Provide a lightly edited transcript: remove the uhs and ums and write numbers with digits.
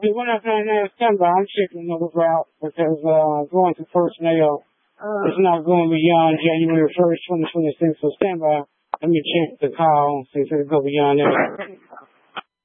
Okay, when I find out December, I'm checking another route because going to personnel is not going beyond January 1st, 2026. So stand by. Let me check the call, see if it'll go beyond that.